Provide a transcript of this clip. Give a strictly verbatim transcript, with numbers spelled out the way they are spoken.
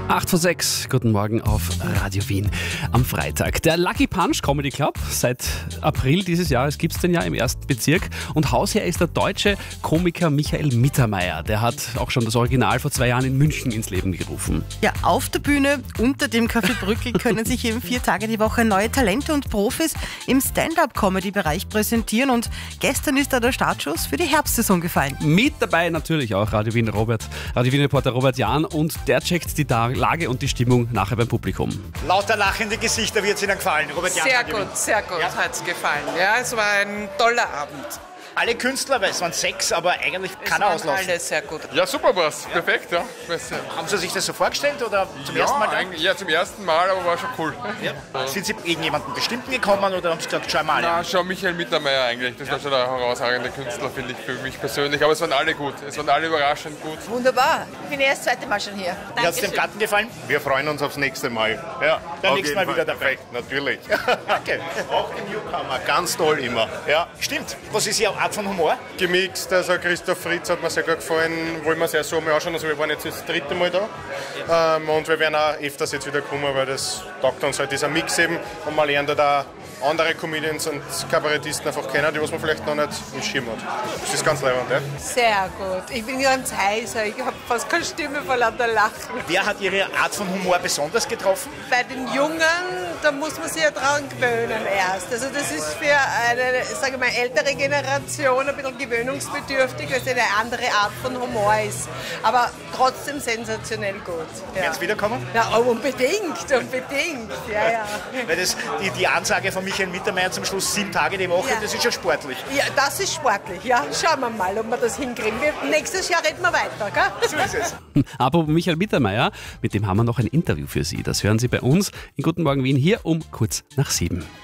acht vor sechs, guten Morgen auf Radio Wien am Freitag. Der Lucky Punch Comedy Club, seit April dieses Jahres gibt es den ja im ersten Bezirk. Und Hausherr ist der deutsche Komiker Michael Mittermeier. Der hat auch schon das Original vor zwei Jahren in München ins Leben gerufen. Ja, auf der Bühne unter dem Café Brückel können sich eben vier Tage die Woche neue Talente und Profis im Stand-up-Comedy-Bereich präsentieren. Und gestern ist da der Startschuss für die Herbstsaison gefallen. Mit dabei natürlich auch Radio Wien Robert, Radio Wien Reporter Robert Jahn, und der checkt die Lage und die Stimmung nachher beim Publikum. Lauter lachende Gesichter, wird es Ihnen gefallen, Robert Jahn? Sehr gut, sehr gut, ja? Hat es gefallen. Ja, es war ein toller Abend. Alle Künstler, weil es waren sechs, aber eigentlich keiner auslaufen. Alle sehr gut. Ja, super war's. Ja. Perfekt, ja. Haben Sie sich das so vorgestellt oder zum ja, ersten Mal? Eigentlich, ja, zum ersten Mal, aber war schon cool. Ja. Ja. Sind Sie wegen jemandem Bestimmten gekommen oder haben Sie gesagt, schau mal? Na, schon Michael Mittermeier eigentlich. Das ja. war schon ein herausragender Künstler, finde ich, für mich persönlich. Aber es waren alle gut. Es waren alle überraschend gut. Wunderbar. Ich bin erst das zweite Mal schon hier. Wie hat es dem Garten gefallen? Wir freuen uns aufs nächste Mal. Ja, beim nächsten Mal wieder dabei. Perfekt, natürlich. Danke. Auch die Newcomer, ganz toll immer. Ja, stimmt. Was ist Ihre Art von Humor? Gemixt, also Christoph Fritz hat mir sehr gut gefallen, wollen wir sehr so mal anschauen, also wir waren jetzt das dritte Mal da ähm, und wir werden auch öfters jetzt wieder kommen, weil das taugt uns halt, dieser Mix eben, und man lernt da auch andere Comedians und Kabarettisten einfach kennen, die was man vielleicht noch nicht im Schirm hat. Das ist ganz leibend, ja? Sehr gut. Ich bin ganz heiser, ich habe fast keine Stimme vor lauter Lachen. Wer hat Ihre Art von Humor besonders getroffen? Bei den Jungen, da muss man sich ja dran gewöhnen erst. Also das ist für eine, sage ich mal, ältere Generation ein bisschen gewöhnungsbedürftig, weil es eine andere Art von Humor ist. Aber trotzdem sensationell gut. Ja. Werden Sie wiederkommen? Ja, unbedingt, unbedingt. Ja, ja. Weil das, die, die Ansage von Michael Mittermeier zum Schluss sieben Tage die Woche, ja. Das ist ja sportlich. Ja, das ist sportlich, ja. Schauen wir mal, ob wir das hinkriegen. Wir, nächstes Jahr reden wir weiter, gell? So ist es. Aber Michael Mittermeier, mit dem haben wir noch ein Interview für Sie. Das hören Sie bei uns in Guten Morgen Wien hier um kurz nach sieben.